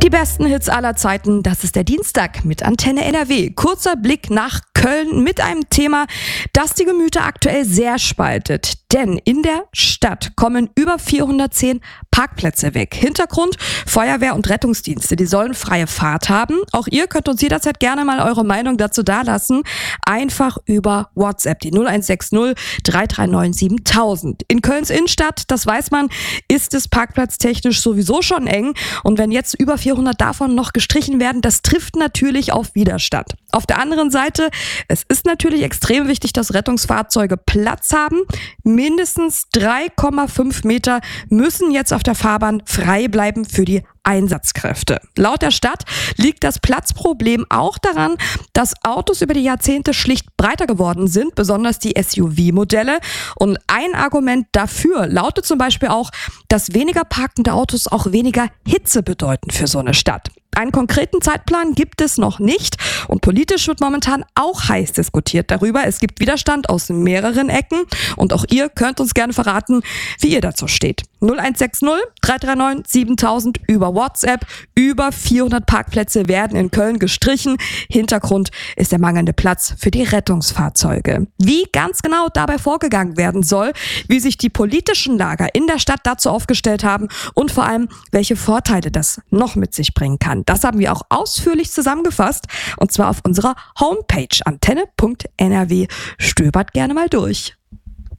Die besten Hits aller Zeiten, das ist der Dienstag mit Antenne NRW. Kurzer Blick nach Köln mit einem Thema, das die Gemüter aktuell sehr spaltet. Denn in der Stadt kommen über 410 Parkplätze weg. Hintergrund: Feuerwehr und Rettungsdienste, die sollen freie Fahrt haben. Auch ihr könnt uns jederzeit gerne mal eure Meinung dazu dalassen. Einfach über WhatsApp, die 0160 339 7000. In Kölns Innenstadt, das weiß man, ist es parkplatztechnisch sowieso schon eng. Und wenn jetzt über 400 davon noch gestrichen werden, das trifft natürlich auf Widerstand. Auf der anderen Seite, es ist natürlich extrem wichtig, dass Rettungsfahrzeuge Platz haben. Mindestens 3,5 Meter müssen jetzt auf der Fahrbahn frei bleiben für die Einsatzkräfte. Laut der Stadt liegt das Platzproblem auch daran, dass Autos über die Jahrzehnte schlicht breiter geworden sind, besonders die SUV-Modelle. Und ein Argument dafür lautet zum Beispiel auch, dass weniger parkende Autos auch weniger Hitze bedeuten für so eine Stadt. Einen konkreten Zeitplan gibt es noch nicht und politisch wird momentan auch heiß diskutiert darüber. Es gibt Widerstand aus mehreren Ecken und auch ihr könnt uns gerne verraten, wie ihr dazu steht. 0160 339 7000 über WhatsApp. Über 400 Parkplätze werden in Köln gestrichen. Hintergrund ist der mangelnde Platz für die Rettungsfahrzeuge. Wie ganz genau dabei vorgegangen werden soll, wie sich die politischen Lager in der Stadt dazu aufgestellt haben und vor allem, welche Vorteile das noch mit sich bringen kann. Das haben wir auch ausführlich zusammengefasst und zwar auf unserer Homepage antenne.nrw. Stöbert gerne mal durch.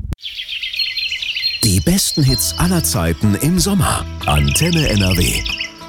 Die besten Hits aller Zeiten im Sommer. Antenne NRW.